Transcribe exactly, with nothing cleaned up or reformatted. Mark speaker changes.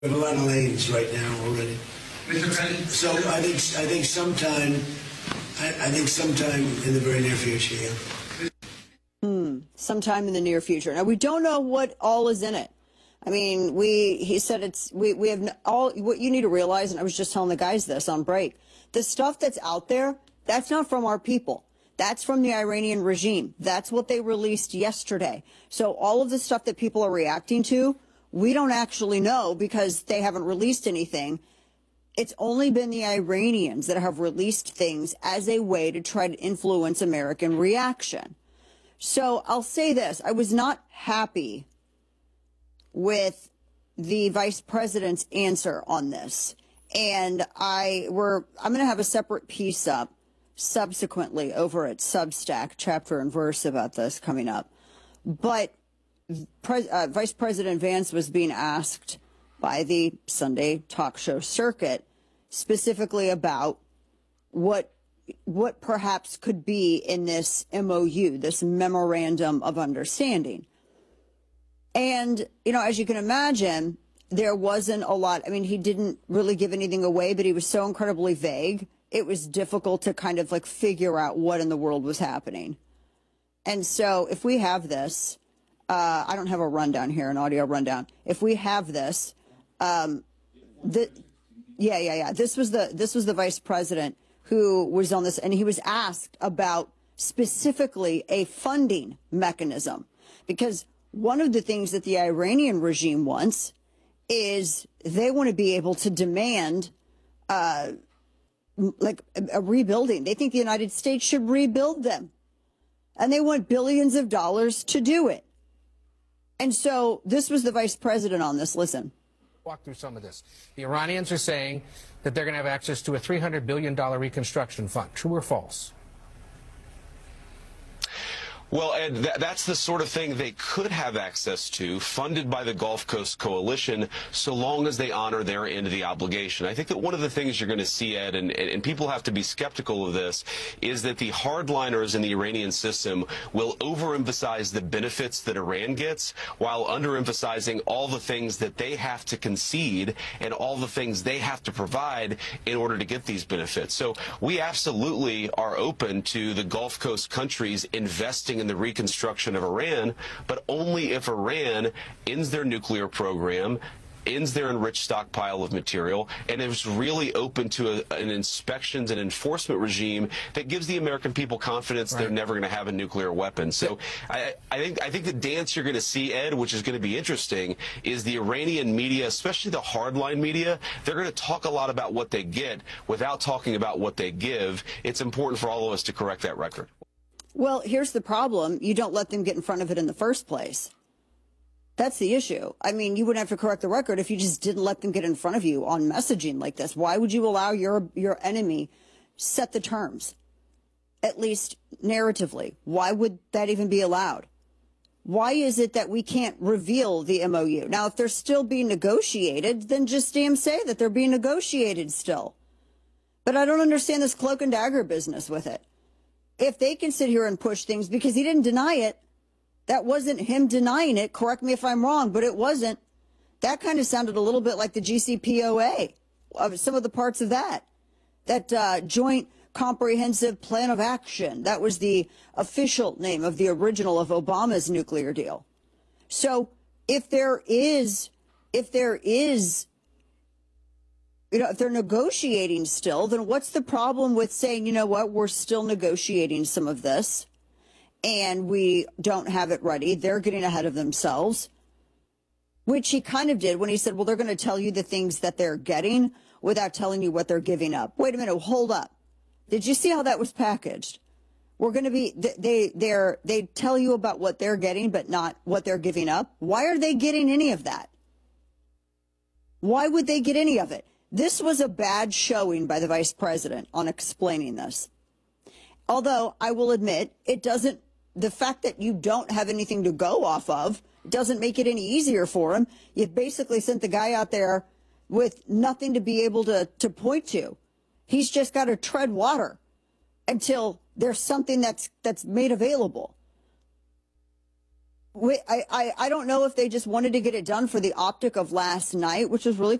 Speaker 1: We have a lot of lanes right now already.
Speaker 2: Mister President.
Speaker 1: So I think I think sometime I, I think sometime in the very near future. Yeah.
Speaker 3: Hmm. Sometime in the near future. Now we don't know what all is in it. I mean, we he said it's we we have all what you need to realize, and I was just telling the guys this on break. The stuff that's out there, that's not from our people. That's from the Iranian regime. That's what they released yesterday. So all of the stuff that people are reacting to, we don't actually know because they haven't released anything. It's only been the Iranians that have released things as a way to try to influence American reaction. So I'll say this. I was not happy with the vice president's answer on this. And I were I'm going to have a separate piece up subsequently over at Substack, chapter and verse about this coming up. But Pre uh, Vice President Vance was being asked by the Sunday talk show circuit specifically about what what perhaps could be in this M O U, this memorandum of understanding. And, you know, as you can imagine, there wasn't a lot. I mean, he didn't really give anything away, but he was so incredibly vague. It was difficult to kind of like figure out what in the world was happening. And so if we have this, uh, I don't have a rundown here, an audio rundown. If we have this, um, the, yeah, yeah, yeah. This was the this was the vice president who was on this, and he was asked about specifically a funding mechanism, because one of the things that the Iranian regime wants is they want to be able to demand uh, like a, a rebuilding. They think the United States should rebuild them, and they want billions of dollars to do it. And so this was the vice president on this. Listen.
Speaker 4: Walk through some of this. The Iranians are saying that they're going to have access to a three hundred billion dollar reconstruction fund. True or false?
Speaker 5: Well, Ed, th that's the sort of thing they could have access to, funded by the Gulf Coast Coalition, so long as they honor their end of the obligation. I think that one of the things you're going to see, Ed, and, and people have to be skeptical of this, is that the hardliners in the Iranian system will overemphasize the benefits that Iran gets while underemphasizing all the things that they have to concede and all the things they have to provide in order to get these benefits. So we absolutely are open to the Gulf Coast countries investing in the reconstruction of Iran, but only if Iran ends their nuclear program, ends their enriched stockpile of material, and is really open to a, an inspections and enforcement regime that gives the American people confidence right. They're never going to have a nuclear weapon. So I, I think I think the dance you're going to see, Ed, which is going to be interesting, is the Iranian media, especially the hardline media. They're going to talk a lot about what they get without talking about what they give. It's important for all of us to correct that record.
Speaker 3: Well, here's the problem. You don't let them get in front of it in the first place. That's the issue. I mean, you wouldn't have to correct the record if you just didn't let them get in front of you on messaging like this. Why would you allow your your enemy set the terms, at least narratively? Why would that even be allowed? Why is it that we can't reveal the M O U? Now, if they're still being negotiated, then just damn say that they're being negotiated still. But I don't understand this cloak and dagger business with it. If they can sit here and push things, because he didn't deny it, that wasn't him denying it. Correct me if I'm wrong, but it wasn't. That kind of sounded a little bit like the G C P O A, of some of the parts of that, that uh, Joint Comprehensive Plan of Action. That was the official name of the original of Obama's nuclear deal. So if there is, if there is, you know, if they're negotiating still, then what's the problem with saying, you know what, we're still negotiating some of this and we don't have it ready. They're getting ahead of themselves, which he kind of did when he said, well, they're going to tell you the things that they're getting without telling you what they're giving up. Wait a minute, hold up. Did you see how that was packaged? We're going to be, they, they're, they tell you about what they're getting, but not what they're giving up. Why are they getting any of that? Why would they get any of it? This was a bad showing by the vice president on explaining this. Although I will admit, it doesn't, the fact that you don't have anything to go off of doesn't make it any easier for him. You basically sent the guy out there with nothing to be able to, to point to. He's just got to tread water until there's something that's, that's made available. we, I, I, I don't know if they just wanted to get it done for the optic of last night, which was really